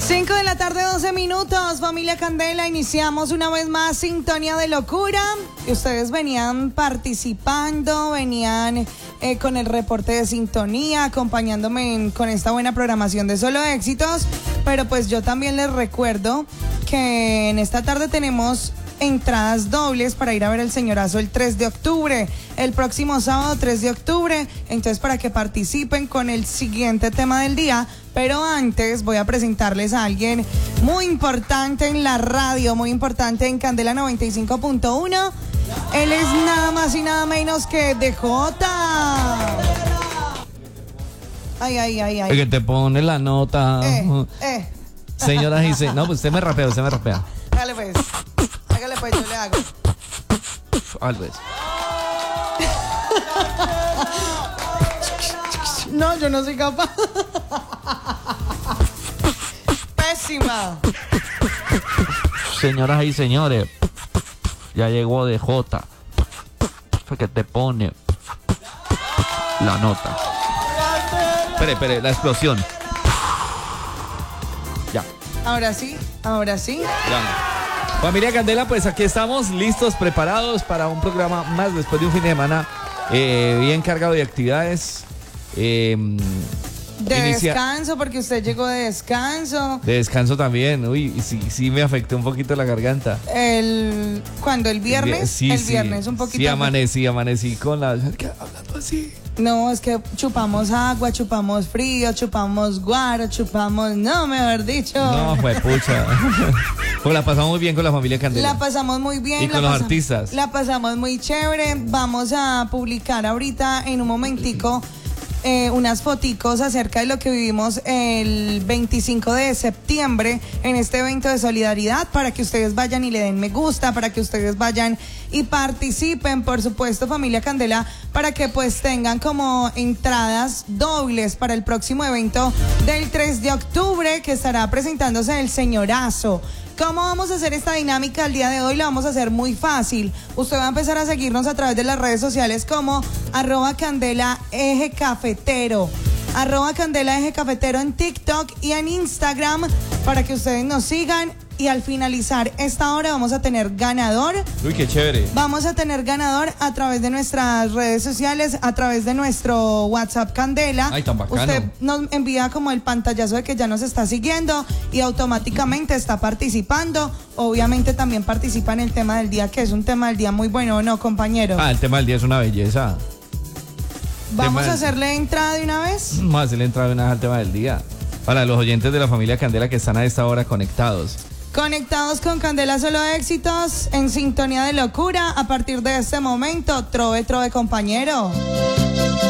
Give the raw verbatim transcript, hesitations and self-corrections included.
cinco de la tarde, doce minutos, familia Candela, iniciamos una vez más Sintonía de Locura. Y ustedes venían participando, venían eh, con el reporte de sintonía, acompañándome en, con esta buena programación de Solo Éxitos. Pero pues yo también les recuerdo que en esta tarde tenemos entradas dobles para ir a ver el Señorazo el tres de octubre, el próximo sábado tres de octubre, entonces para que participen con el siguiente tema del día. Pero antes voy a presentarles a alguien muy importante en la radio, muy importante en Candela noventa y cinco punto uno. Él es nada más y nada menos que D J. Ay, ay, ay, ay. El que te pone la nota. Eh, eh. Señoras y señores. No, pues usted me rapea, usted me rapea. Hágale pues. Hágale pues, yo le hago. Always. No, yo no soy capaz. Pésima. Señoras y señores, ya llegó D J. Fue que te pone la nota. Espere, espere, la explosión. Ya. Ahora sí, ahora sí. Ya. Familia Candela, pues aquí estamos listos, preparados para un programa más después de un fin de semana eh, bien cargado de actividades. Eh, De inicia... descanso, porque usted llegó de descanso. De descanso también. Uy, sí, sí me afectó un poquito la garganta. El ¿Cuándo? ¿El viernes? Sí, el sí, viernes, un poquito. Sí, amanecí, amanecí con la... hablando así. No, es que chupamos agua, chupamos frío, chupamos guaro, chupamos... No, mejor dicho. No, fue pucha. Pues la pasamos muy bien con la familia Candela. La pasamos muy bien. Y con los artistas. La pasamos muy chévere. Vamos a publicar ahorita en un momentico Eh, unas foticos acerca de lo que vivimos el veinticinco de septiembre en este evento de solidaridad, para que ustedes vayan y le den me gusta, para que ustedes vayan y participen, por supuesto, familia Candela, para que pues tengan como entradas dobles para el próximo evento del tres de octubre, que estará presentándose el Señorazo. ¿Cómo vamos a hacer esta dinámica el día de hoy? La vamos a hacer muy fácil. Usted va a empezar a seguirnos a través de las redes sociales como arroba Candela Eje Cafetero, arroba Candela Eje Cafetero en TikTok y en Instagram, para que ustedes nos sigan. Y al finalizar esta hora vamos a tener ganador. Uy, qué chévere. Vamos a tener ganador a través de nuestras redes sociales, a través de nuestro WhatsApp Candela. Ay, tan bacano. Usted nos envía como el pantallazo de que ya nos está siguiendo y automáticamente está participando. Obviamente también participa en el tema del día, que es un tema del día muy bueno, ¿no, compañero? Ah, el tema del día es una belleza. ¿Vamos tema a hacerle entrada de una vez? Vamos a hacerle entrada de una vez al tema del día. Para los oyentes de la familia Candela que están a esta hora conectados. Conectados con Candela Solo Éxitos, en Sintonía de Locura. A partir de este momento, trove, trove, compañero.